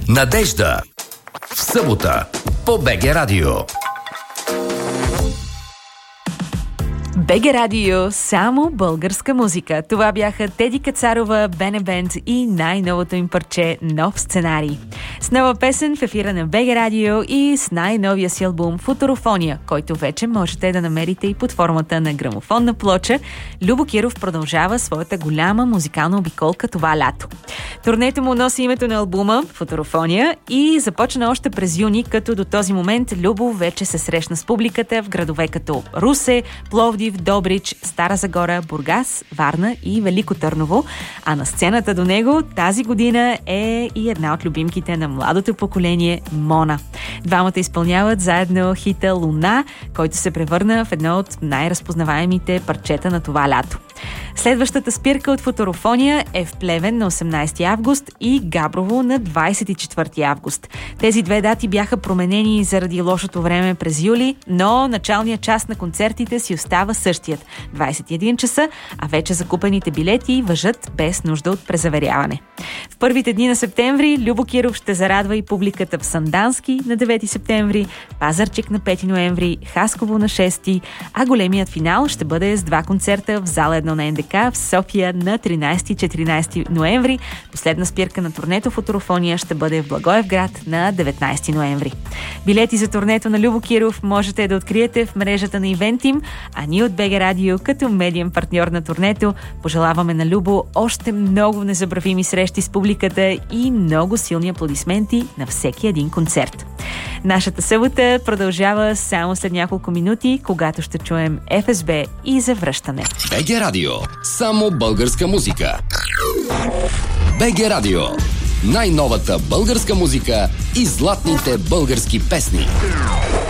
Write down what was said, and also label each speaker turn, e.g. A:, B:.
A: Надежда. В събота по БГ Радио.
B: БГ Радио, само българска музика. Това бяха Теди Кацарова, Бене Бенд и най-новото им парче «Нов сценарий». С нова песен в ефира на БГ Радио и с най-новия си албум «Футурофония», който вече можете да намерите и под формата на грамофонна плоча, Любо Киров продължава своята голяма музикална обиколка това лято. Турнето му носи името на албума «Футурофония» и започна още през юни, като до този момент Любо вече се срещна с публиката в градове като Русе, Пловдив, Добрич, Стара Загора, Бургас, Варна и Велико Търново, а на сцената до него тази година е и една от любимките на младото поколение – Мона. Двамата изпълняват заедно хита «Луна», който се превърна в едно от най-разпознаваемите парчета на това лято. Следващата спирка от Футурофония е в Плевен на 18 август и Габрово на 24 август. Тези две дати бяха променени заради лошото време през юли, но началният час на концертите си остава същият – 21 часа, а вече закупените билети важат без нужда от презаверяване. В първите дни на септември Любо Киров ще зарадва и публиката в Сандански на 9 септември, Пазарчик на 5 ноември, Хасково на 6, а големият финал ще бъде с два концерта в зала 1 на НДК в София на 13 и 14 ноември. Последна спирка на турнето Футурофония ще бъде в Благоевград на 19 ноември. Билети за турнето на Любо Киров можете да откриете в мрежата на Ивентим, а ние от БГ Радио като медиен партньор на турнето пожелаваме на Любо още много незабравими срещи с публиката и много силни аплодисменти на всеки един концерт. Нашата събота продължава само след няколко минути, когато ще чуем ФСБ и завръщане.
A: БГ Радио. Само българска музика. БГ Радио. Най-новата българска музика и златните български песни.